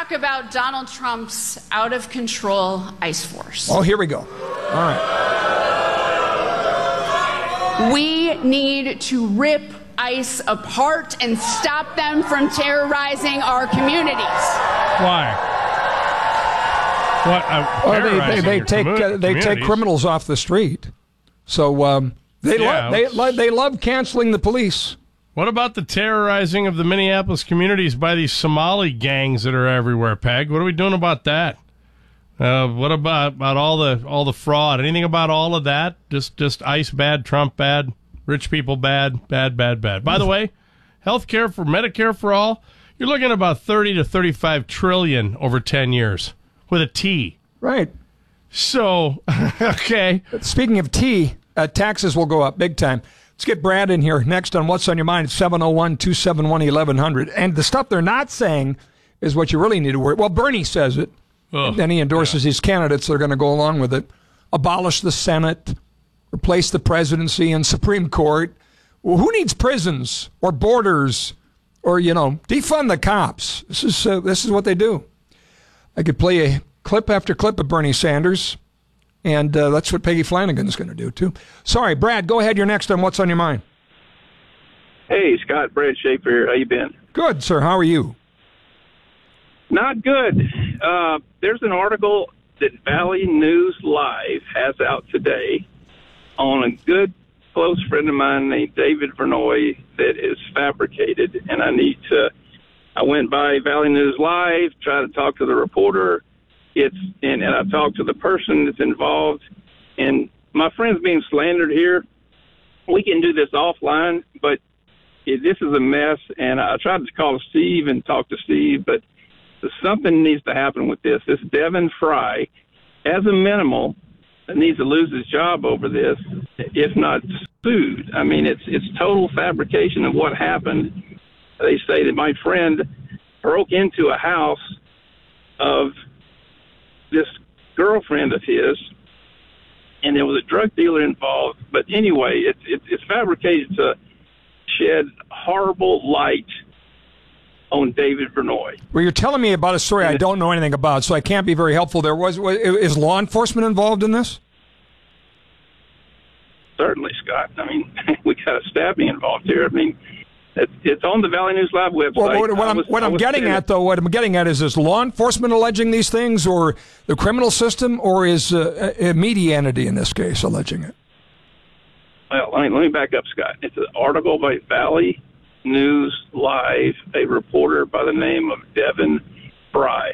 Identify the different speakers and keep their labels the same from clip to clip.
Speaker 1: talk about Donald Trump's out-of-control ICE force.
Speaker 2: Oh, here we go. All right.
Speaker 1: We need to rip ICE apart and stop them from terrorizing our communities.
Speaker 3: Why? What?
Speaker 2: Well, they take criminals off the street. So they love canceling the police.
Speaker 3: What about the terrorizing of the Minneapolis communities by these Somali gangs that are everywhere, Peg? What are we doing about that? What about all the fraud? Anything about all of that? Just ICE bad, Trump bad, rich people bad. By the way, health care for Medicare for all, you're looking at about 30 to 35 trillion over 10 years with a T.
Speaker 2: Right.
Speaker 3: So, okay.
Speaker 2: Speaking of T, taxes will go up big time. Let's get Brad in here next on What's on Your Mind, 701-271-1100. And the stuff they're not saying is what you really need to worry. Well, Bernie says it. Then he endorses these candidates that are going to go along with it. Abolish the Senate, replace the presidency and Supreme Court. Well, who needs prisons or borders or, defund the cops? This is what they do. I could play a clip after clip of Bernie Sanders. And that's what Peggy Flanagan's going to do, too. Sorry, Brad, go ahead. You're next on What's on Your Mind.
Speaker 4: Hey, Scott, Brad Schaefer here. How you been?
Speaker 2: Good, sir. How are you?
Speaker 4: Not good. There's an article that Valley News Live has out today on a good close friend of mine named David Vernoy that is fabricated. And I went by Valley News Live, tried to talk to the reporter. And I talked to the person that's involved, and my friend's being slandered here. We can do this offline, but this is a mess, and I tried to call Steve and talk to Steve, but something needs to happen with this. This Devin Fry, as a minimal, needs to lose his job over this, if not sued. I mean, it's total fabrication of what happened. They say that my friend broke into a house of this girlfriend of his, and there was a drug dealer involved. But anyway, it's fabricated to shed horrible light on David Vernoy.
Speaker 2: Well, you're telling me about a story I don't know anything about, so I can't be very helpful. Is law enforcement involved in this?
Speaker 4: Certainly, Scott. I mean, we got a stabbing involved here. I mean, it's on the Valley News Live website.
Speaker 2: Well, what I'm getting at is law enforcement alleging these things, or the criminal system, or is a media entity in this case alleging it?
Speaker 4: Well, let me back up, Scott. It's an article by Valley News Live, a reporter by the name of Devin Fry.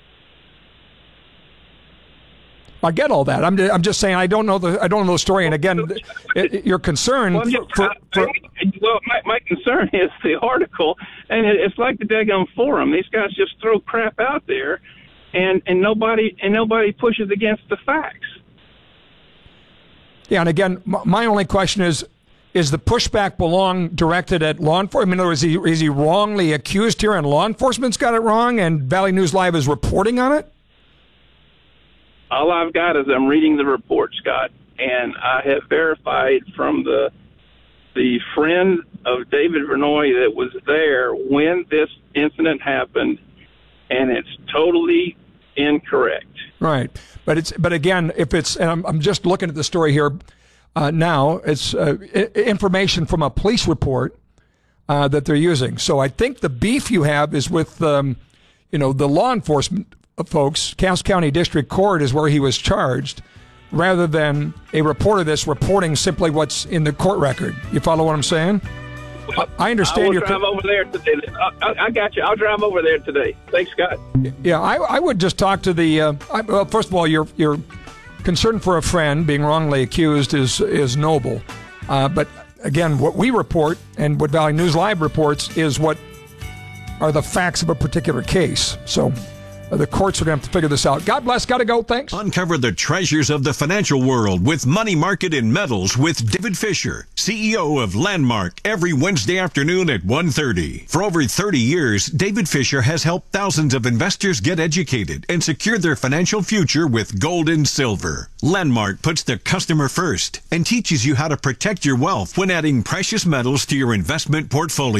Speaker 2: I get all that. I'm just saying I don't know the story. And again, your concern.
Speaker 4: My concern is the article, and it's like the daggone forum. These guys just throw crap out there, and nobody pushes against the facts.
Speaker 2: Yeah, and again, my only question is the pushback directed at law enforcement? I mean, in other words, is he wrongly accused here, and law enforcement's got it wrong, and Valley News Live is reporting on it?
Speaker 4: All I've got is I'm reading the report, Scott, and I have verified from the friend of David Vernoy that was there when this incident happened, and it's totally incorrect.
Speaker 2: Right, but again, and I'm just looking at the story here now. It's information from a police report that they're using. So I think the beef you have is with the law enforcement folks. Cass County District Court is where he was charged, rather than a reporter that's reporting simply what's in the court record. You follow what I'm saying? I understand.
Speaker 4: I'll drive over there today. I got you. I'll drive over there today. Thanks, Scott.
Speaker 2: Yeah, I would just talk to the. Well, first of all, your concern for a friend being wrongly accused is noble, but again, what we report and what Valley News Live reports is what are the facts of a particular case. So. The courts are going to have to figure this out. God bless. Got to go. Thanks.
Speaker 5: Uncover the treasures of the financial world with Money Market in Metals with David Fisher, CEO of Landmark, every Wednesday afternoon at 1:30. For over 30 years, David Fisher has helped thousands of investors get educated and secure their financial future with gold and silver. Landmark puts the customer first and teaches you how to protect your wealth when adding precious metals to your investment portfolio.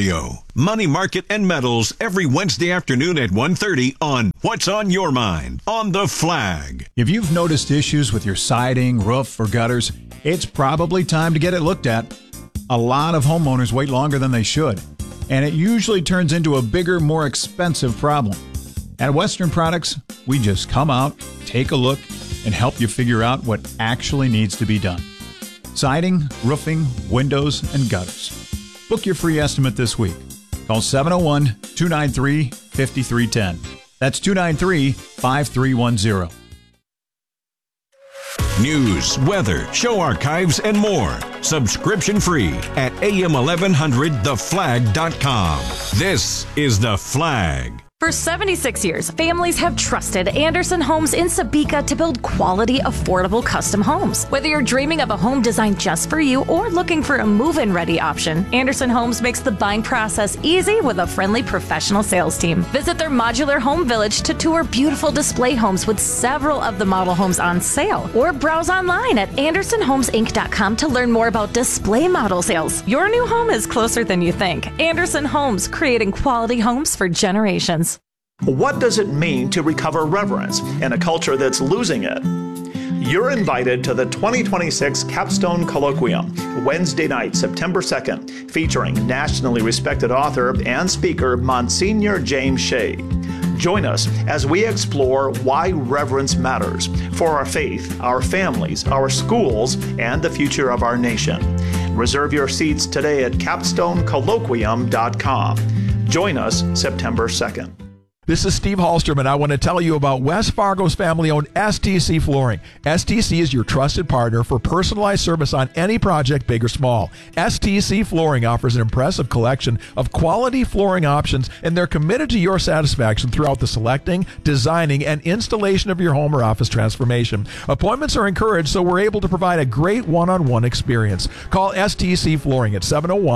Speaker 5: Money Market and Metals every Wednesday afternoon at 1:30 on What's on Your Mind on The Flag.
Speaker 6: If you've noticed issues with your siding, roof, or gutters, it's probably time to get it looked at. A lot of homeowners wait longer than they should, and it usually turns into a bigger, more expensive problem. At Western Products, we just come out, take a look, and help you figure out what actually needs to be done. Siding, roofing, windows, and gutters. Book your free estimate this week. Call 701-293-5310. That's 293-5310.
Speaker 5: News, weather, show archives, and more. Subscription free at am1100theflag.com. This is The Flag.
Speaker 7: For 76 years, families have trusted Anderson Homes in Sabika to build quality, affordable custom homes. Whether you're dreaming of a home designed just for you or looking for a move-in ready option, Anderson Homes makes the buying process easy with a friendly professional sales team. Visit their modular home village to tour beautiful display homes with several of the model homes on sale, or browse online at AndersonHomesInc.com to learn more about display model sales. Your new home is closer than you think. Anderson Homes, creating quality homes for generations.
Speaker 8: What does it mean to recover reverence in a culture that's losing it? You're invited to the 2026 Capstone Colloquium, Wednesday night, September 2nd, featuring nationally respected author and speaker Monsignor James Shea. Join us as we explore why reverence matters for our faith, our families, our schools, and the future of our nation. Reserve your seats today at capstonecolloquium.com. Join us September 2nd.
Speaker 9: This is Steve Hallstrom, and I want to tell you about West Fargo's family-owned STC Flooring. STC is your trusted partner for personalized service on any project, big or small. STC Flooring offers an impressive collection of quality flooring options, and they're committed to your satisfaction throughout the selecting, designing, and installation of your home or office transformation. Appointments are encouraged, so we're able to provide a great one-on-one experience. Call STC Flooring at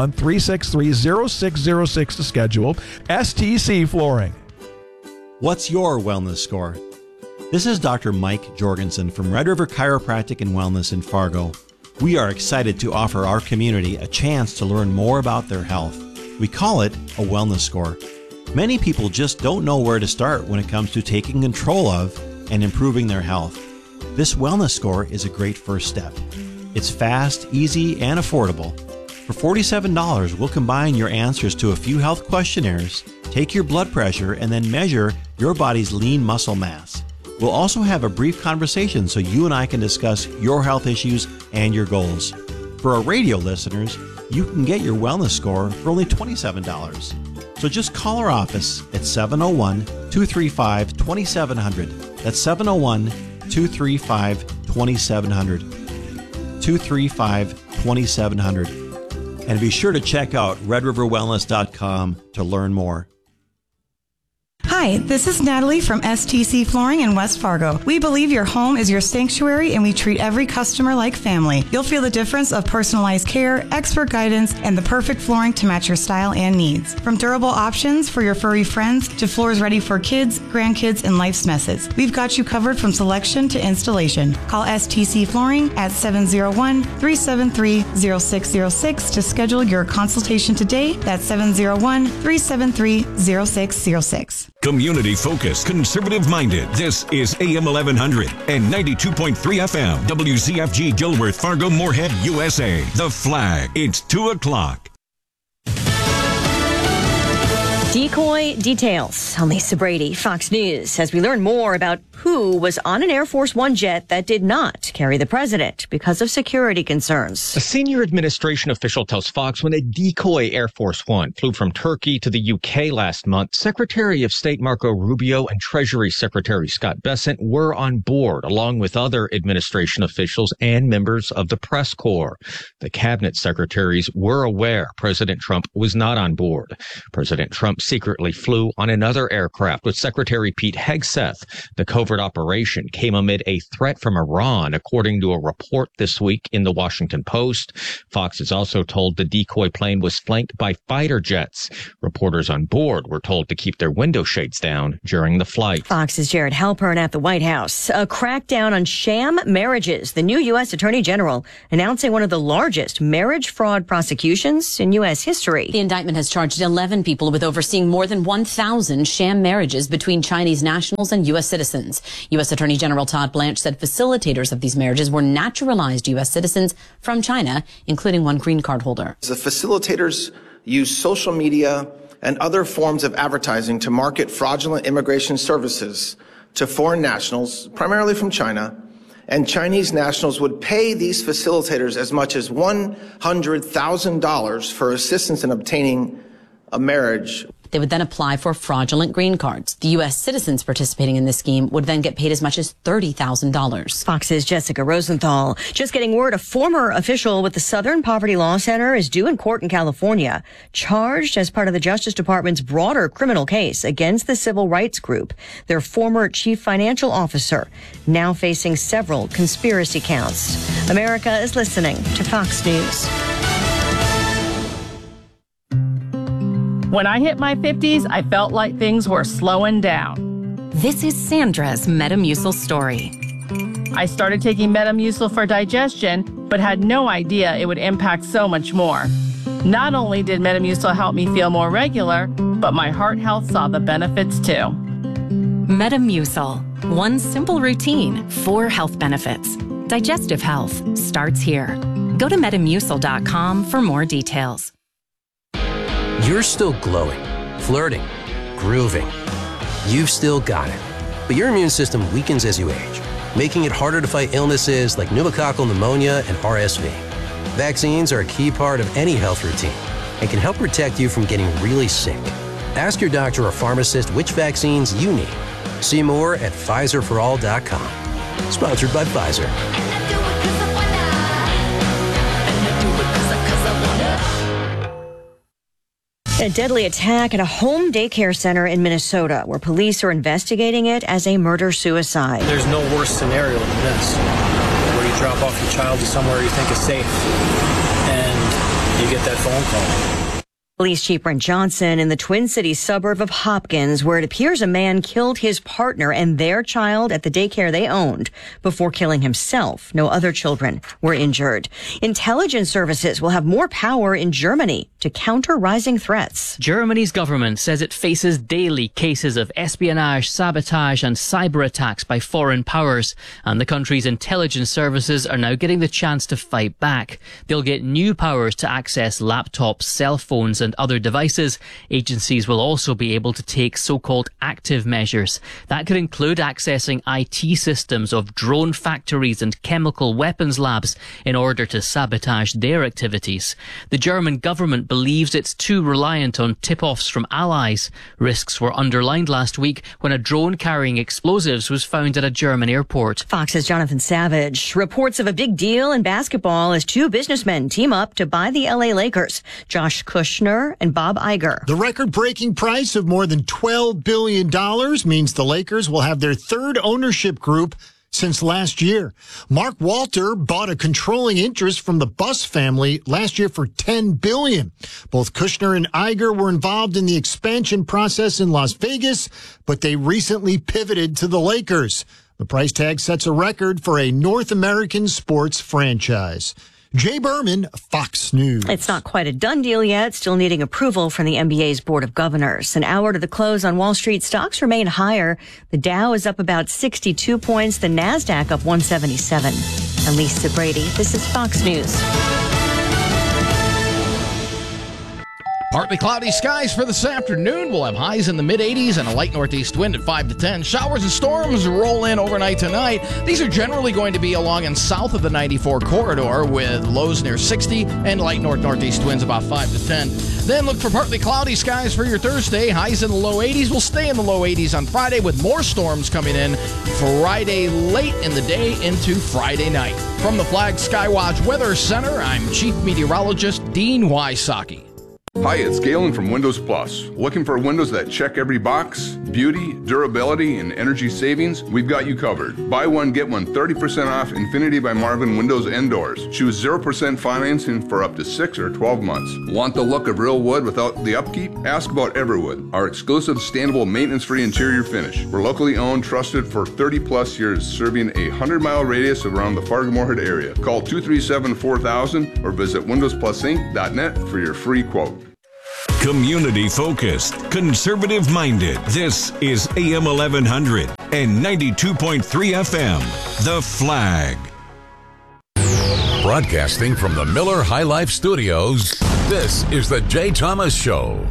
Speaker 9: 701-363-0606 to schedule. STC Flooring.
Speaker 10: What's your wellness score? This is Dr. Mike Jorgensen from Red River Chiropractic and Wellness in Fargo. We are excited to offer our community a chance to learn more about their health. We call it a wellness score. Many people just don't know where to start when it comes to taking control of and improving their health. This wellness score is a great first step. It's fast, easy, and affordable. For $47, we'll combine your answers to a few health questionnaires, take your blood pressure, and then measure your body's lean muscle mass. We'll also have a brief conversation so you and I can discuss your health issues and your goals. For our radio listeners, you can get your wellness score for only $27. So just call our office at 701-235-2700. That's 701-235-2700. 235-2700. And be sure to check out redriverwellness.com to learn more.
Speaker 11: Hi, this is Natalie from STC Flooring in West Fargo. We believe your home is your sanctuary and we treat every customer like family. You'll feel the difference of personalized care, expert guidance, and the perfect flooring to match your style and needs. From durable options for your furry friends to floors ready for kids, grandkids, and life's messes. We've got you covered from selection to installation. Call STC Flooring at 701-373-0606 to schedule your consultation today. That's 701-373-0606.
Speaker 5: Community-focused, conservative-minded. This is AM 1100 and 92.3 FM. WZFG Gilworth, Fargo, Moorhead, USA. The Flag. It's 2 o'clock.
Speaker 12: Decoy details. I'm Lisa Brady, Fox News, as we learn more about who was on an Air Force One jet that did not carry the president because of security concerns.
Speaker 13: A senior administration official tells Fox when a decoy Air Force One flew from Turkey to the UK last month, Secretary of State Marco Rubio and Treasury Secretary Scott Bessent were on board, along with other administration officials and members of the press corps. The cabinet secretaries were aware President Trump was not on board. President Trump secretly flew on another aircraft with Secretary Pete Hegseth. The covert operation came amid a threat from Iran, according to a report this week in the Washington Post. Fox is also told the decoy plane was flanked by fighter jets. Reporters on board were told to keep their window shades down during the flight.
Speaker 12: Fox's Jared Halpern at the White House. A crackdown on sham marriages. The new U.S. Attorney General announcing one of the largest marriage fraud prosecutions in U.S. history.
Speaker 14: The indictment has charged 11 people with overseeing more than 1,000 sham marriages between Chinese nationals and U.S. citizens. U.S. Attorney General Todd Blanche said facilitators of these marriages were naturalized U.S. citizens from China, including one green card holder.
Speaker 15: The facilitators use social media and other forms of advertising to market fraudulent immigration services to foreign nationals, primarily from China, and Chinese nationals would pay these facilitators as much as $100,000 for assistance in obtaining a marriage.
Speaker 14: They would then apply for fraudulent green cards. The U.S. citizens participating in this scheme would then get paid as much as $30,000.
Speaker 12: Fox's Jessica Rosenthal. Just getting word, a former official with the Southern Poverty Law Center is due in court in California, charged as part of the Justice Department's broader criminal case against the civil rights group. Their former chief financial officer now facing several conspiracy counts. America is listening to Fox News.
Speaker 16: When I hit my 50s, I felt like things were slowing down.
Speaker 7: This is Sandra's Metamucil story.
Speaker 16: I started taking Metamucil for digestion, but had no idea it would impact so much more. Not only did Metamucil help me feel more regular, but my heart health saw the benefits too.
Speaker 7: Metamucil. One simple routine, 4 health benefits. Digestive health starts here. Go to Metamucil.com for more details.
Speaker 17: You're still glowing, flirting, grooving. You've still got it. But your immune system weakens as you age, making it harder to fight illnesses like pneumococcal pneumonia and RSV. Vaccines are a key part of any health routine and can help protect you from getting really sick. Ask your doctor or pharmacist which vaccines you need. See more at PfizerForAll.com. Sponsored by Pfizer.
Speaker 12: A deadly attack at a home daycare center in Minnesota, where police are investigating it as a murder-suicide.
Speaker 18: There's no worse scenario than this, where you drop off your child to somewhere you think is safe, and you get that phone call.
Speaker 12: Police Chief Brent Johnson in the Twin Cities suburb of Hopkins, where it appears a man killed his partner and their child at the daycare they owned before killing himself. No other children were injured. Intelligence services will have more power in Germany to counter rising threats.
Speaker 19: Germany's government says it faces daily cases of espionage, sabotage and cyber attacks by foreign powers, and the country's intelligence services are now getting the chance to fight back. They'll get new powers to access laptops, cell phones and other devices. Agencies will also be able to take so-called active measures. That could include accessing IT systems of drone factories and chemical weapons labs in order to sabotage their activities. The German government believes it's too reliant on tip-offs from allies. Risks were underlined last week when a drone carrying explosives was found at a German airport.
Speaker 12: Fox's Jonathan Savage. Reports of a big deal in basketball as 2 businessmen team up to buy the LA Lakers. Josh Kushner and Bob Iger.
Speaker 20: The record-breaking price of more than $12 billion means the Lakers will have their 3rd ownership group since last year. Mark Walter bought a controlling interest from the Buss family last year for $10 billion. Both Kushner and Iger were involved in the expansion process in Las Vegas, but they recently pivoted to the Lakers. The price tag sets a record for a North American sports franchise. Jay Berman, Fox News.
Speaker 12: It's not quite a done deal yet, still needing approval from the NBA's Board of Governors. An hour to the close on Wall Street, stocks remain higher. The Dow is up about 62 points, the NASDAQ up 177. I'm Lisa Brady. This is Fox News.
Speaker 21: Partly cloudy skies for this afternoon. We'll have highs in the mid-80s and a light northeast wind at 5 to 10. Showers and storms roll in overnight tonight. These are generally going to be along and south of the 94 corridor with lows near 60 and light northeast winds about 5 to 10. Then look for partly cloudy skies for your Thursday. Highs in the low 80s. We'll stay in the low 80s on Friday with more storms coming in Friday late in the day into Friday night. From the Flag Skywatch Weather Center, I'm Chief Meteorologist Dean Wysocki.
Speaker 1: Hi, it's Galen from Windows Plus. Looking for windows that check every box? Beauty, durability, and energy savings? We've got you covered. Buy one, get one 30% off Infinity by Marvin windows and doors. Choose 0% financing for up to 6 or 12 months. Want the look of real wood without the upkeep? Ask about Everwood, our exclusive standable maintenance-free interior finish. We're locally owned, trusted for 30 plus years, serving a 100-mile radius around the Fargo-Moorhead area. Call 237-4000 or visit windowsplusinc.net for your free quote.
Speaker 5: Community focused, conservative minded. This is AM 1100 and 92.3 FM. The Flag.
Speaker 22: Broadcasting from the Miller High Life Studios, this is The Jay Thomas Show.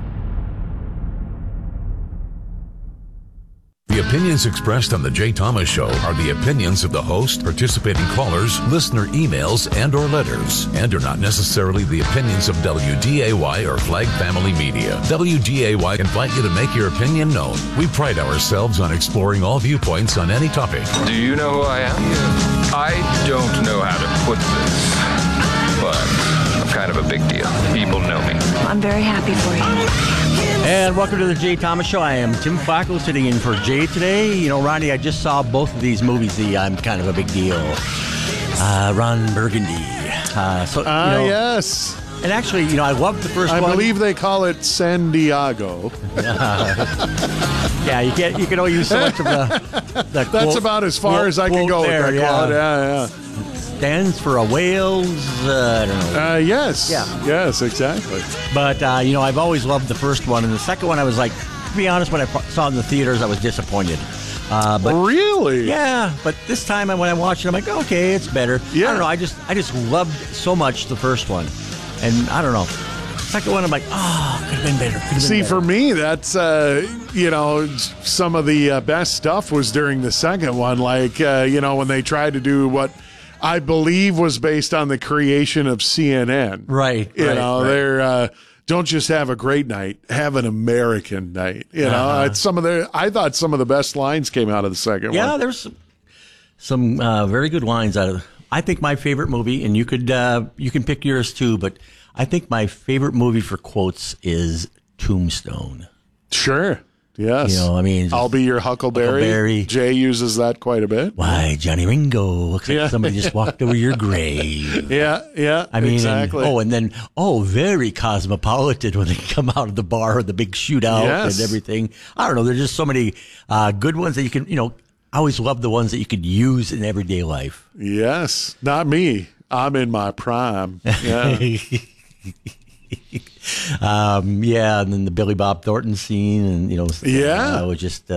Speaker 22: The opinions expressed on The Jay Thomas Show are the opinions of the host, participating callers, listener emails, and or letters, and are not necessarily the opinions of WDAY or Flag Family Media. WDAY invite you to make your opinion known. We pride ourselves on exploring all viewpoints on any topic.
Speaker 23: Do you know who I am? I don't know how to put this, but I'm kind of a big deal. People know me.
Speaker 24: I'm very happy for you.
Speaker 25: And welcome to the Jay Thomas Show. I am Tim Flacco sitting in for Jay today. You know, Ronnie, I just saw both of these movies, the I'm Kind of a Big Deal. Ron Burgundy.
Speaker 26: Yes.
Speaker 25: And actually, you know, I love the first one.
Speaker 26: I believe they call it San Diego.
Speaker 25: Yeah, you can only use so much of the
Speaker 26: That's
Speaker 25: quote,
Speaker 26: about as far as I can go
Speaker 25: there,
Speaker 26: with that quote. Yeah.
Speaker 25: Stands for a whales. I don't know.
Speaker 26: Yes.
Speaker 25: Yeah.
Speaker 26: Yes, exactly.
Speaker 25: But, you know, I've always loved the first one. And the second one, I was like, to be honest, when I saw it in the theaters, I was disappointed. But
Speaker 26: really?
Speaker 25: Yeah. But this time when I watched it, I'm like, okay, it's better.
Speaker 26: Yeah.
Speaker 25: I don't know. I just loved so much the first one. And I don't know. Second one, I'm like, oh, could have been better.
Speaker 26: See, for me, that's, you know, some of the best stuff was during the second one. Like, you know, when they tried to do what I believe was based on the creation of CNN.
Speaker 25: Right.
Speaker 26: You know, they're, don't just have a great night, have an American night. You know, it's I thought some of the best lines came out of the second one.
Speaker 25: Yeah, there's some very good lines out of it. I think my favorite movie, and you can pick yours too, but I think my favorite movie for quotes is Tombstone.
Speaker 26: Sure. Yes.
Speaker 25: You know, I mean,
Speaker 26: I'll be your Huckleberry. Jay uses that quite a bit.
Speaker 25: Why, Johnny Ringo, looks like somebody just walked over your grave.
Speaker 26: Yeah,
Speaker 25: I mean,
Speaker 26: exactly.
Speaker 25: And then very cosmopolitan when they come out of the bar, the big shootout and everything. I don't know. There's just so many good ones that you can, you know, I always love the ones that you could use in everyday life.
Speaker 26: Yes. Not me. I'm in my prime. Yeah.
Speaker 25: And then the Billy Bob Thornton scene, and you know, it was just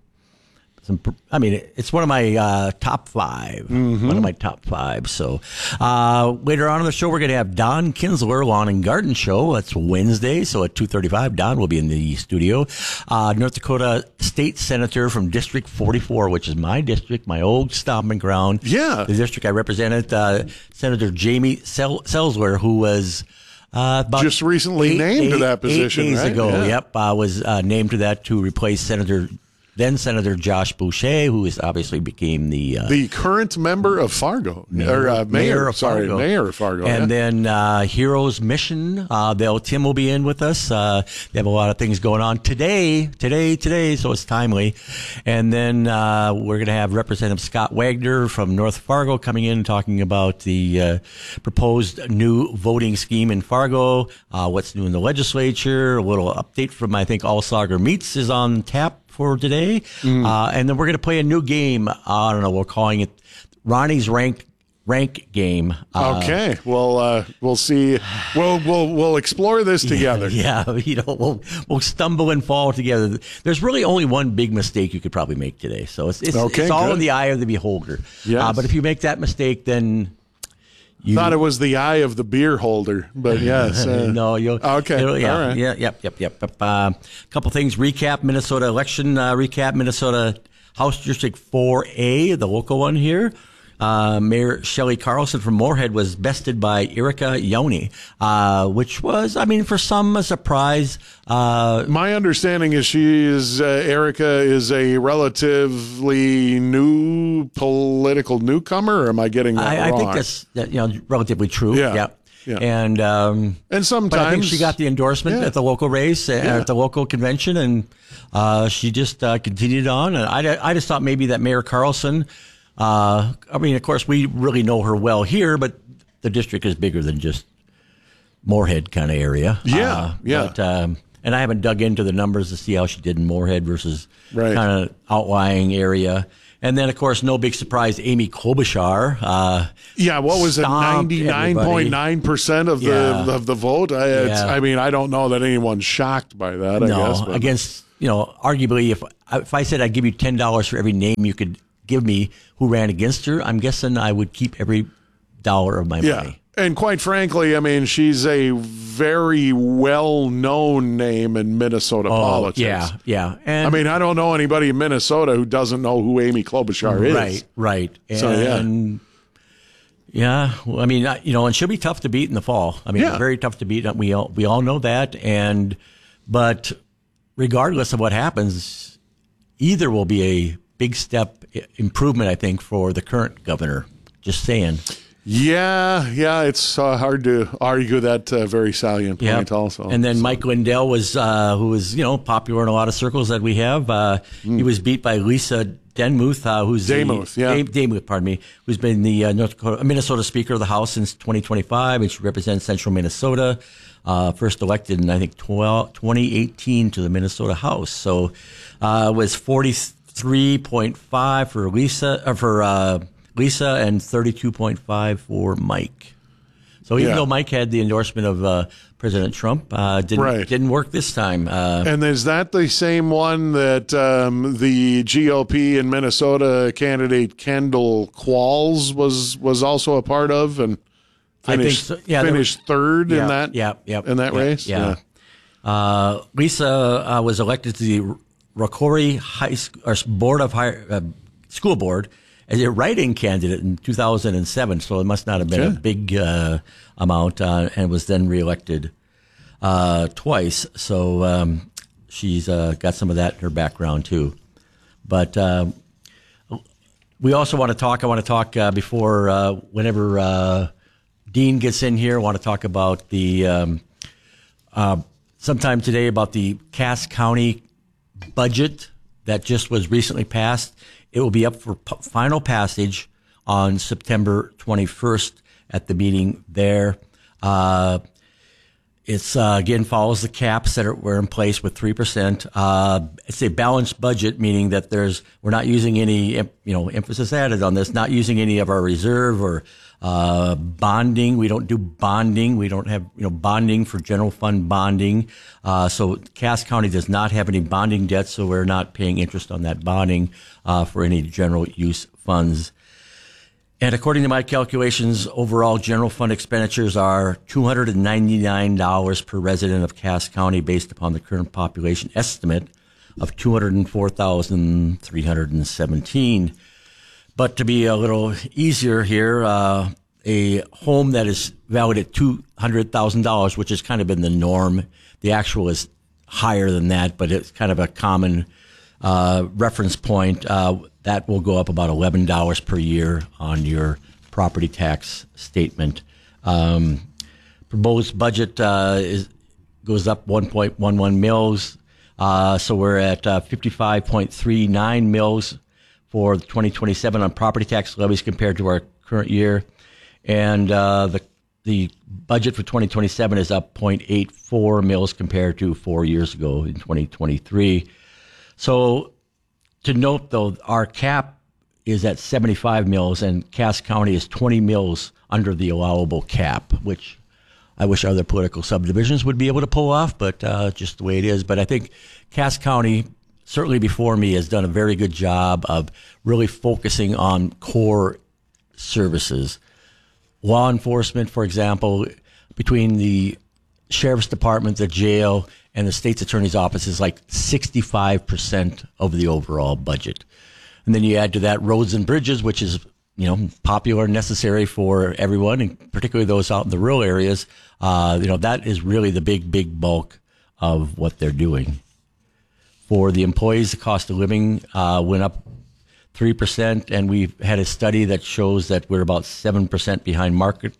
Speaker 25: it's one of my top five.
Speaker 26: Mm-hmm.
Speaker 25: One of my top five. So later on in the show, we're going to have Don Kinsler, Lawn and Garden Show. That's Wednesday. So at 2:35, Don will be in the studio. North Dakota State Senator from District 44, which is my district, my old stomping ground.
Speaker 26: Yeah.
Speaker 25: The district I represented, Senator Jamie Selzler, who was about
Speaker 26: just recently named to that position
Speaker 25: 8 days
Speaker 26: right?
Speaker 25: ago.
Speaker 26: Yeah.
Speaker 25: Yep, was named to that to replace then Senator Josh Boucher, who is obviously became the
Speaker 26: current member of Fargo,
Speaker 25: mayor of Fargo.
Speaker 26: Mayor of Fargo.
Speaker 25: And then Heroes Mission, Tim will be in with us. They have a lot of things going on today, so it's timely. And then we're going to have Representative Scott Wagner from North Fargo coming in talking about the proposed new voting scheme in Fargo, what's new in the legislature, a little update from, I think, Allsager Meats is on tap for today. And then we're going to play a new game. I don't know, we're calling it Ronnie's Rank Game.
Speaker 26: Okay. Well, we'll see. We'll explore this together.
Speaker 25: Yeah. You know, we'll stumble and fall together. There's really only one big mistake you could probably make today. So it's all in the eye of the beholder.
Speaker 26: Yes.
Speaker 25: But if you make that mistake, then you
Speaker 26: thought it was the eye of the beer holder, but yes.
Speaker 25: No,
Speaker 26: okay.
Speaker 25: All
Speaker 26: right.
Speaker 25: Yep. A couple things. Recap Minnesota election. Recap Minnesota House District 4A, the local one here. Mayor Shelley Carlson from Moorhead was bested by Erica Yoni, which was, for some, a surprise.
Speaker 26: My understanding is Erica is a relatively new political newcomer, or am I getting that wrong?
Speaker 25: I think that's relatively true.
Speaker 26: Yeah. Yeah.
Speaker 25: And
Speaker 26: sometimes
Speaker 25: but I think she got the endorsement at the local race, at the local convention, and she just continued on. And I just thought maybe that Mayor Carlson, I mean, of course, we really know her well here, but the district is bigger than just Moorhead kind of area. But, and I haven't dug into the numbers to see how she did in Moorhead versus kind of outlying area. And then, of course, no big surprise, Amy Klobuchar.
Speaker 26: What was it? 99.9% of the vote. I mean, I don't know that anyone's shocked by that. I guess
Speaker 25: against arguably, if I said I'd give you $10 for every name you could give me who ran against her, I'm guessing I would keep every dollar of my money.
Speaker 26: And quite frankly, I mean, she's a very well-known name in Minnesota politics.
Speaker 25: Yeah.
Speaker 26: And I mean, I don't know anybody in Minnesota who doesn't know who Amy Klobuchar is.
Speaker 25: Right. And well, I mean, and she'll be tough to beat in the fall. I mean, very tough to beat. We all know that. But regardless of what happens, either will be a big step improvement, I think, for the current governor. Just saying.
Speaker 26: Yeah, it's hard to argue that very salient point also.
Speaker 25: And then Mike Lindell was, who was, popular in a lot of circles that we have. He was beat by Lisa Demuth, Demuth, pardon me, who's been the Minnesota Speaker of the House since 2025, and she represents Central Minnesota, first elected in, I think, 2018 to the Minnesota House. So it was 43.5 for Lisa and 32.5 for Mike. So even though Mike had the endorsement of President Trump, didn't work this time.
Speaker 26: And is that the same one that the GOP in Minnesota candidate Kendall Qualls was also a part of and finished third in that race?
Speaker 25: Yeah. Lisa was elected to the Rocori High School Board as a write-in candidate in 2007, so it must not have been a big amount, and was then reelected twice. So she's got some of that in her background too. But we also want to talk. I want to talk before whenever Dean gets in here. I want to talk about the sometime today about the Cass County budget that just was recently passed. It will be up for final passage on September 21st at the meeting there. It's again follows the caps that were in place with 3%. It's a balanced budget, meaning that we're not using any, emphasis added on this, not using any of our reserve or bonding. We don't do bonding. We don't have, bonding for general fund bonding. So Cass County does not have any bonding debt, so we're not paying interest on that bonding for any general use funds. And according to my calculations, overall general fund expenditures are $299 per resident of Cass County based upon the current population estimate of 204,317. But to be a little easier here, a home that is valued at $200,000, which has kind of been the norm. The actual is higher than that, but it's kind of a common reference point. That will go up about $11 per year on your property tax statement. Proposed budget goes up 1.11 mils. So we're at 55.39 mils for 2027 on property tax levies compared to our current year. And the budget for 2027 is up 0.84 mils compared to 4 years ago in 2023. So to note, though, our cap is at 75 mils, and Cass County is 20 mils under the allowable cap, which I wish other political subdivisions would be able to pull off, but just the way it is. But I think Cass County, certainly before me, has done a very good job of really focusing on core services. Law enforcement, for example, between the sheriff's department, the jail, and the state's attorney's office is like 65% of the overall budget. And then you add to that roads and bridges, which is, popular and necessary for everyone, and particularly those out in the rural areas. That is really the big bulk of what they're doing. For the employees, the cost of living went up 3%, and we've had a study that shows that we're about 7% behind market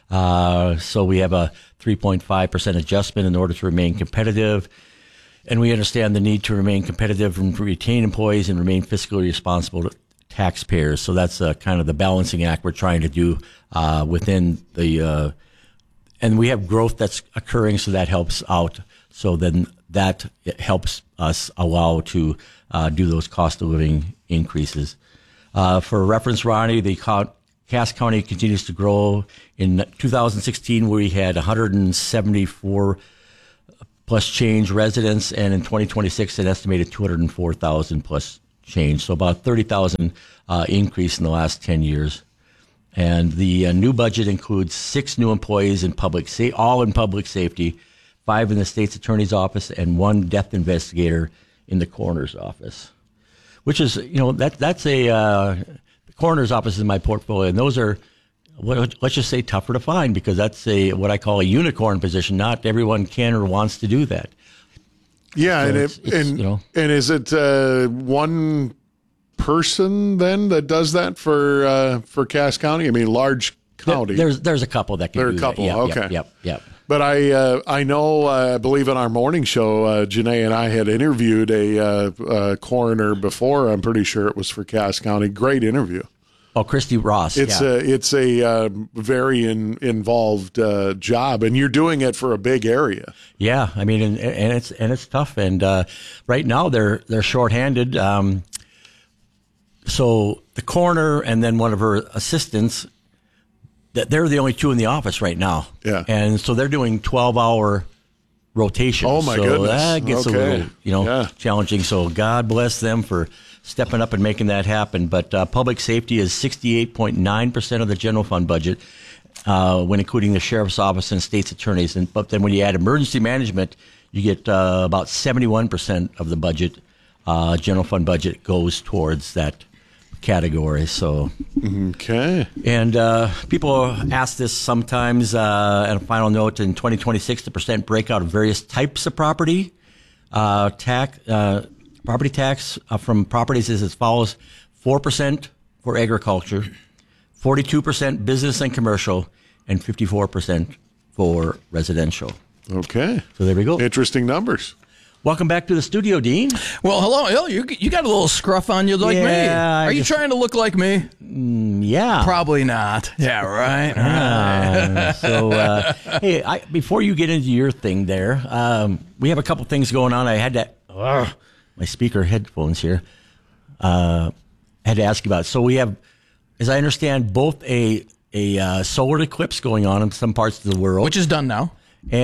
Speaker 25: So we have a 3.5% adjustment in order to remain competitive. And we understand the need to remain competitive and retain employees and remain fiscally responsible to taxpayers. So that's kind of the balancing act we're trying to do within the and we have growth that's occurring, so that helps out. So then that helps us allow to do those cost of living increases. For reference, Ronnie, the Cass County continues to grow. In 2016, we had 174 plus change residents, and in 2026, an estimated 204,000 plus change. So about 30,000 increase in the last 10 years. And the new budget includes 6 new employees in all in public safety, 5 in the state's attorney's office, and 1 death investigator in the coroner's office. Which is, that's the coroner's office is my portfolio, and those are, let's just say, tougher to find, because that's what I call a unicorn position. Not everyone can or wants to do that.
Speaker 26: Yeah,
Speaker 25: So
Speaker 26: and is it one person then that does that for Cass County? I mean, large county.
Speaker 25: There's a couple that can do that.
Speaker 26: There are a couple.
Speaker 25: Yeah,
Speaker 26: Okay.
Speaker 25: Yep.
Speaker 26: But I know, I believe in our morning show, Janae and I had interviewed a coroner before. I'm pretty sure it was for Cass County. Great interview.
Speaker 25: Oh, Christy Ross.
Speaker 26: It's a very involved job, and you're doing it for a big area.
Speaker 25: Yeah, I mean, and it's tough. And right now they're shorthanded. So the coroner and then one of her assistants, they're the only 2 in the office right now.
Speaker 26: Yeah.
Speaker 25: And so they're doing 12-hour rotations.
Speaker 26: Oh, my
Speaker 25: so
Speaker 26: goodness.
Speaker 25: that gets a little, challenging. So God bless them for stepping up and making that happen. But public safety is 68.9% of the general fund budget, when including the sheriff's office and state's attorneys. But then when you add emergency management, you get about 71% of the budget, general fund budget, goes towards that category. So
Speaker 26: okay.
Speaker 25: And people ask this sometimes. And a final note: in 2026, the percent breakout of various types of property tax from properties is as follows: 4% for agriculture, 42% business and commercial, and 54% for residential.
Speaker 26: Okay.
Speaker 25: So there we go.
Speaker 26: Interesting numbers.
Speaker 25: Welcome back to the studio, Dean.
Speaker 21: Well, hello. You got a little scruff on you like me. Are you trying to look like me?
Speaker 25: Yeah.
Speaker 21: Probably not. Yeah, right.
Speaker 25: Hey, before you get into your thing there, we have a couple things going on. I had to, my speaker headphones here, had to ask you about. So we have, as I understand, both a solar eclipse going on in some parts of the world.
Speaker 21: Which is done now.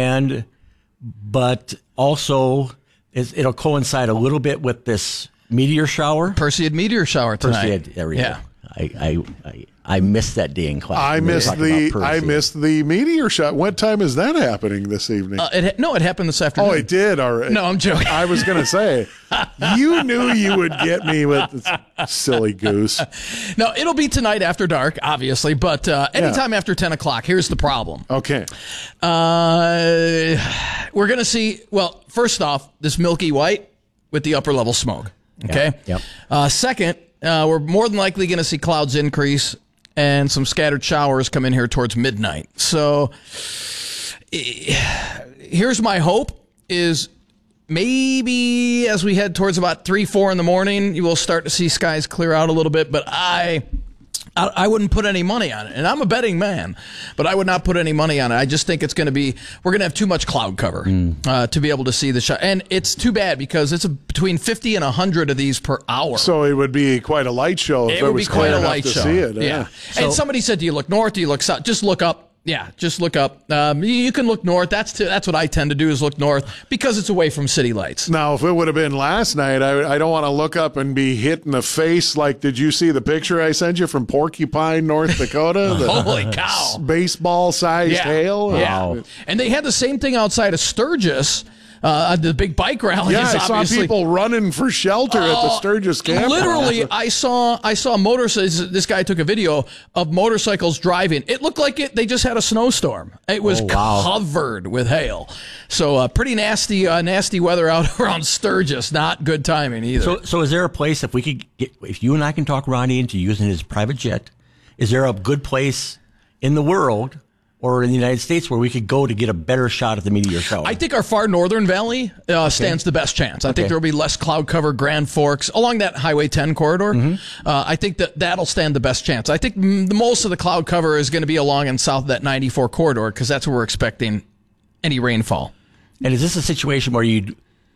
Speaker 25: But also, it'll coincide a little bit with this meteor shower.
Speaker 21: Perseid meteor shower tonight.
Speaker 25: There we go. I missed that day in class.
Speaker 26: I missed the meteor shower. What time is that happening this evening?
Speaker 21: It happened this afternoon.
Speaker 26: Oh, it did. All right.
Speaker 21: No, I'm joking.
Speaker 26: I was going to say, you knew you would get me with this silly goose.
Speaker 21: No, it'll be tonight after dark, obviously, but anytime after 10 o'clock. Here's the problem.
Speaker 26: Okay.
Speaker 21: We're going to see, well, first off, this milky white with the upper level smoke. Okay.
Speaker 25: Yep.
Speaker 21: Second, we're more than likely going to see clouds increase and some scattered showers come in here towards midnight. So here's my hope is maybe as we head towards about 3-4 in the morning, you will start to see skies clear out a little bit, but I wouldn't put any money on it. And I'm a betting man, but I would not put any money on it. I just think it's going to we're going to have too much cloud cover to be able to see the shot. And it's too bad because it's between 50 and 100 of these per hour.
Speaker 26: So it would be quite a light show if
Speaker 21: it would be quite a light show.
Speaker 26: See it.
Speaker 21: Yeah. And somebody said, do you look north? Do you look south? Just look up. Yeah, just look up. You can look north. That's what I tend to do is look north because it's away from city lights.
Speaker 26: Now, if it would have been last night, I don't want to look up and be hit in the face. Like, did you see the picture I sent you from Porcupine, North Dakota?
Speaker 21: Holy cow.
Speaker 26: Baseball-sized hail?
Speaker 21: Yeah.
Speaker 26: Wow.
Speaker 21: And they had the same thing outside of Sturgis. The big bike rally.
Speaker 26: Yeah, I saw people running for shelter at the Sturgis campground.
Speaker 21: Literally, I saw motorcycles. This guy took a video of motorcycles driving. It looked like they just had a snowstorm. It was covered with hail. So pretty nasty weather out around Sturgis. Not good timing either.
Speaker 25: So is there a place if you and I can talk Ronnie into using his private jet? Is there a good place in the world or in the United States where we could go to get a better shot at the meteor shower?
Speaker 21: I think our far northern valley stands the best chance. I think there will be less cloud cover, Grand Forks, along that Highway 10 corridor. I think that'll stand the best chance. I think most of the cloud cover is going to be along and south of that 94 corridor because that's where we're expecting any rainfall.
Speaker 25: And is this a situation where you'd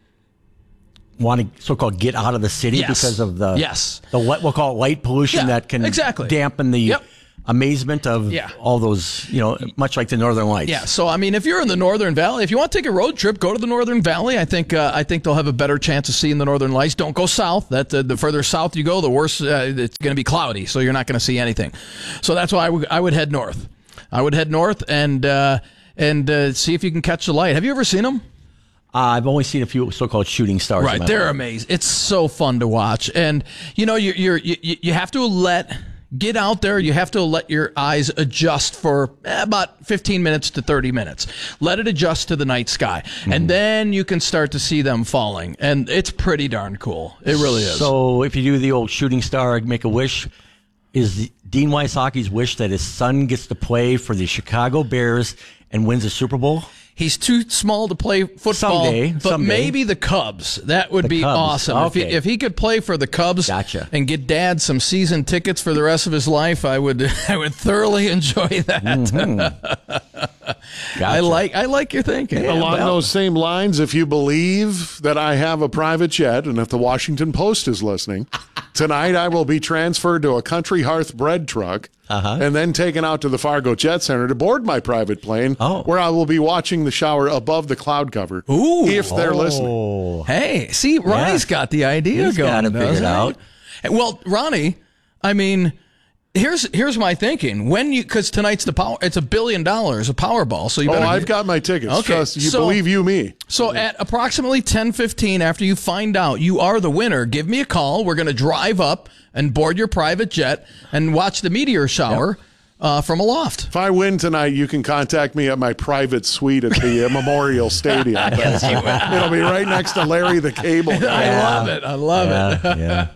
Speaker 25: want to so-called get out of the city because of the we'll call it light pollution that can dampen the amazement of all those, much like the Northern Lights.
Speaker 21: Yeah, so I mean, if you're in the Northern Valley, if you want to take a road trip, go to the Northern Valley. I think they'll have a better chance of seeing the Northern Lights. Don't go south. The further south you go, the worse it's going to be cloudy, so you're not going to see anything. So that's why I would head north. I would head north and see if you can catch the light. Have you ever seen them?
Speaker 25: I've only seen a few so-called shooting stars.
Speaker 21: Right, they're amazing. It's so fun to watch, and you have to get out there. You have to let your eyes adjust for about 15 minutes to 30 minutes. Let it adjust to the night sky, and then you can start to see them falling, and it's pretty darn cool. It really is.
Speaker 25: So if you do the old shooting star, make a wish. Is Dean Wysocki's wish that his son gets to play for the Chicago Bears and wins a Super Bowl?
Speaker 21: He's too small to play football,
Speaker 25: someday.
Speaker 21: Maybe the Cubs. That would be awesome.
Speaker 25: Okay.
Speaker 21: If he could play for the Cubs and get Dad some season tickets for the rest of his life, I would thoroughly enjoy that. I like your thinking.
Speaker 26: Yeah, Along those same lines, if you believe that I have a private jet, and if the Washington Post is listening, tonight I will be transferred to a Country Hearth bread truck and then taken out to the Fargo Jet Center to board my private plane, where I will be watching the shower above the cloud cover. If they're listening.
Speaker 21: Hey, see, Ronnie's got the idea
Speaker 25: He's
Speaker 21: going.
Speaker 25: Got it figured out.
Speaker 21: Well, Ronnie, I mean, here's my thinking. Because tonight's it's $1 billion, a Powerball. So
Speaker 26: I've got my tickets.
Speaker 21: Okay.
Speaker 26: Trust, believe you me.
Speaker 21: So at approximately 10:15, after you find out you are the winner, give me a call. We're going to drive up and board your private jet and watch the meteor shower from aloft.
Speaker 26: If I win tonight, you can contact me at my private suite at the Memorial Stadium.
Speaker 21: Yes, you will.
Speaker 26: It'll be right next to Larry the Cable Guy.
Speaker 21: I love it.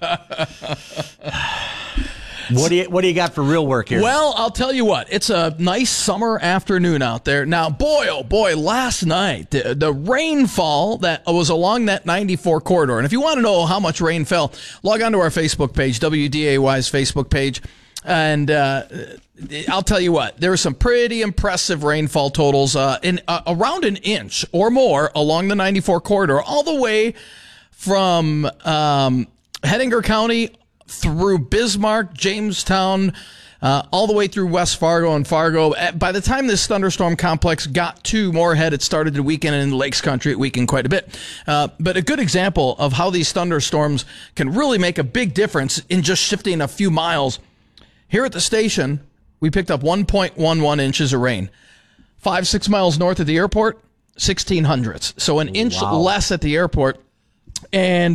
Speaker 25: What do you got for real work here?
Speaker 21: Well, I'll tell you what. It's a nice summer afternoon out there. Now, boy, oh boy, last night, the rainfall that was along that 94 corridor. And if you want to know how much rain fell, log on to our Facebook page, WDAY's Facebook page. And I'll tell you what, there were some pretty impressive rainfall totals in around an inch or more along the 94 corridor, all the way from Hettinger County through Bismarck, Jamestown, all the way through West Fargo and Fargo. By the time this thunderstorm complex got to Moorhead, it started to weaken, and in Lakes Country it weakened quite a bit. But a good example of how these thunderstorms can really make a big difference in just shifting a few miles. Here at the station, we picked up 1.11 inches of rain. 5-6 miles north of the airport, 1,600. So an inch less at the airport. And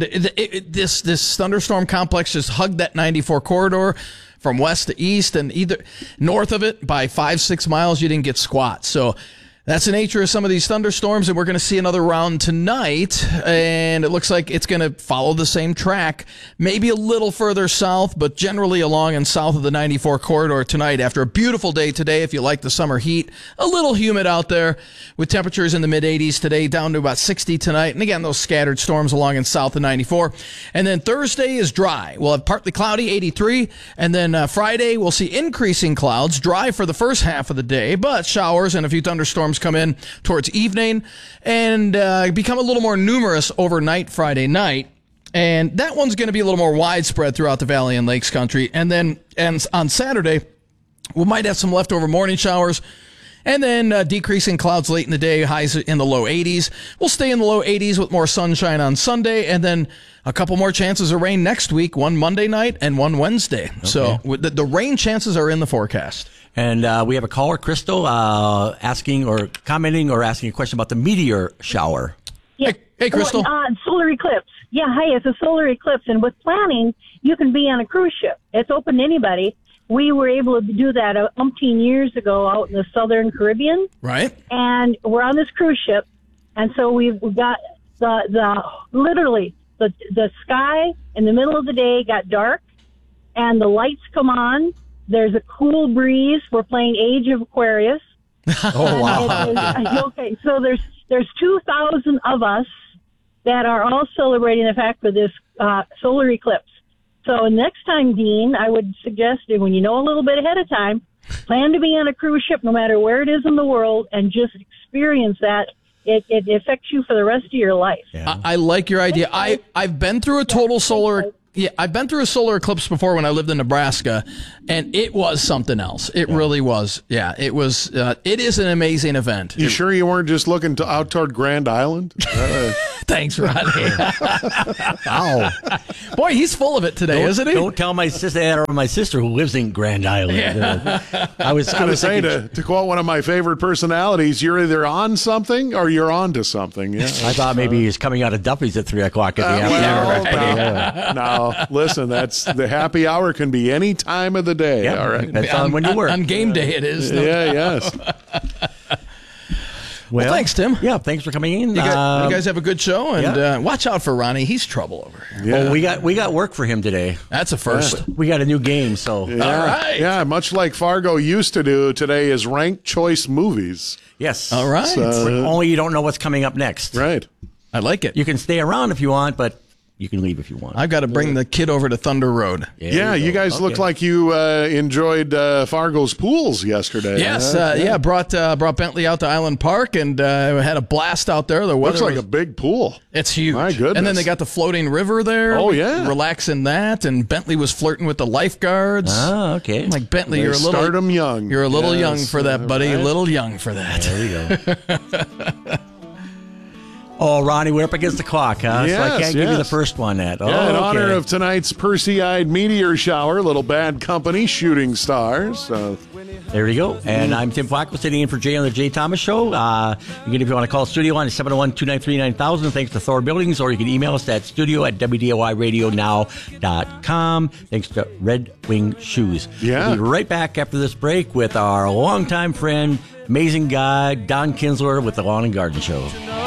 Speaker 21: this thunderstorm complex just hugged that 94 corridor from west to east, and either north of it by 5-6 miles, you didn't get squat. So that's the nature of some of these thunderstorms, and we're going to see another round tonight, and it looks like it's going to follow the same track, maybe a little further south, but generally along and south of the 94 corridor tonight after a beautiful day today. If you like the summer heat, a little humid out there with temperatures in the mid-80s today, down to about 60 tonight, and again, those scattered storms along and south of 94. And then Thursday is dry. We'll have partly cloudy, 83, and then Friday we'll see increasing clouds, dry for the first half of the day, but showers and a few thunderstorms come in towards evening and become a little more numerous overnight Friday night. And that one's going to be a little more widespread throughout the valley and Lakes Country. And then on Saturday, we might have some leftover morning showers. And then decreasing clouds late in the day, highs in the low 80s. We'll stay in the low 80s with more sunshine on Sunday. And then a couple more chances of rain next week, one Monday night and one Wednesday. Okay. So the rain chances are in the forecast.
Speaker 25: And we have a caller, Crystal, asking or commenting or asking a question about the meteor shower.
Speaker 2: Yeah.
Speaker 21: Hey, Crystal.
Speaker 2: Solar eclipse. Yeah, hi, it's a solar eclipse. And with planning, you can be on a cruise ship. It's open to anybody. We were able to do that umpteen years ago out in the Southern Caribbean.
Speaker 21: Right.
Speaker 2: And we're on this cruise ship. And so we've got literally the sky in the middle of the day got dark and the lights come on. There's a cool breeze. We're playing Age of Aquarius.
Speaker 25: Oh, wow.
Speaker 2: Okay, so there's 2,000 of us that are all celebrating the fact for this solar eclipse. So next time, Dean, I would suggest that when you know a little bit ahead of time, plan to be on a cruise ship no matter where it is in the world and just experience that. It affects you for the rest of your life.
Speaker 21: Yeah. I like your idea. I've been through a total solar. Yeah, I've been through a solar eclipse before when I lived in Nebraska, and it was something else. It really was. Yeah, it was. It is an amazing event.
Speaker 26: You sure you weren't just looking out toward Grand Island?
Speaker 21: Thanks, Rodney.
Speaker 25: Ow.
Speaker 21: Boy, he's full of it today, isn't he?
Speaker 25: Don't tell my sister who lives in Grand Island.
Speaker 26: Yeah. I was going to say, to quote one of my favorite personalities, you're either on something or you're on to something. Yeah.
Speaker 25: I thought maybe he's coming out of Duffy's at 3 o'clock in the afternoon.
Speaker 26: No, listen, that's the happy hour can be any time of the day.
Speaker 25: Yeah,
Speaker 26: all right.
Speaker 25: That's on when you work.
Speaker 21: On game day it is.
Speaker 26: Yes.
Speaker 21: Well, thanks, Tim.
Speaker 25: Yeah, thanks for coming in.
Speaker 21: You guys have a good show, and watch out for Ronnie. He's trouble over here.
Speaker 25: Yeah. Well, we got work for him today.
Speaker 21: That's a first.
Speaker 25: We got a new game, so.
Speaker 26: Yeah.
Speaker 21: All right.
Speaker 26: Yeah, much like Fargo used to do, today is Ranked Choice Movies.
Speaker 25: Yes.
Speaker 21: All right.
Speaker 25: Only you don't know what's coming up next.
Speaker 26: Right.
Speaker 21: I like it.
Speaker 25: You can stay around if you want, but you can leave if you want.
Speaker 21: I've got to bring the kid over to Thunder Road.
Speaker 26: Yeah, you guys looked like you enjoyed Fargo's pools yesterday.
Speaker 21: Yes, brought Bentley out to Island Park and had a blast out there. The weather
Speaker 26: looks like a big pool.
Speaker 21: It's huge.
Speaker 26: My goodness.
Speaker 21: And then they got the floating river there.
Speaker 26: Oh, yeah.
Speaker 21: Relaxing that, and Bentley was flirting with the lifeguards.
Speaker 25: Oh, okay.
Speaker 21: I'm like, Bentley, you're a little
Speaker 26: start 'em young.
Speaker 21: You're a little young for that, buddy.
Speaker 26: Right.
Speaker 21: A little young for that.
Speaker 25: There you go. Oh, Ronnie, we're up against the clock, huh?
Speaker 26: Yes,
Speaker 25: so I can't give you the
Speaker 26: yes.
Speaker 25: first one yet.
Speaker 26: In honor of tonight's Persei-eyed meteor shower, Little Bad Company, Shooting Stars.
Speaker 25: There you go. And I'm Tim Flacco, sitting in for Jay on the Jay Thomas Show. Again, if you want to call studio on 701-293-9000, thanks to Thor Buildings, or you can email us at studio@WDOIRadioNow.com. Thanks to Red Wing Shoes.
Speaker 26: Yeah.
Speaker 25: We'll be right back after this break with our longtime friend, amazing guy, Don Kinsler with the Lawn and Garden Show.